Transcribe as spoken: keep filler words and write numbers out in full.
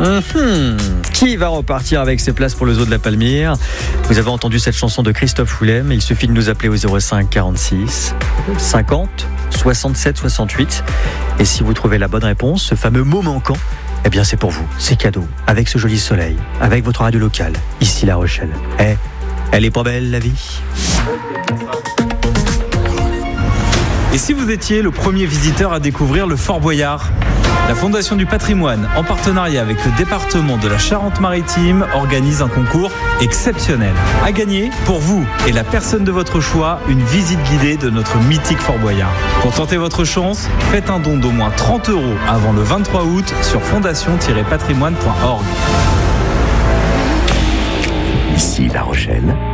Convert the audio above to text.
Mmh. Qui va repartir avec ses places pour le zoo de la Palmyre? Vous avez entendu cette chanson de Christophe Willem. Il suffit de nous appeler au zéro cinq quarante-six cinquante soixante-sept soixante-huit. Et si vous trouvez la bonne réponse, ce fameux mot manquant, eh bien c'est pour vous, c'est cadeau. Avec ce joli soleil, avec votre radio locale, ici La Rochelle. Eh, elle est pas belle la vie? Et si vous étiez le premier visiteur à découvrir le Fort Boyard? La Fondation du Patrimoine, en partenariat avec le département de la Charente-Maritime, organise un concours exceptionnel. À gagner, pour vous et la personne de votre choix, une visite guidée de notre mythique Fort Boyard. Pour tenter votre chance, faites un don d'au moins trente euros avant le vingt-trois août sur fondation tiret patrimoine point org. Ici La Rochelle,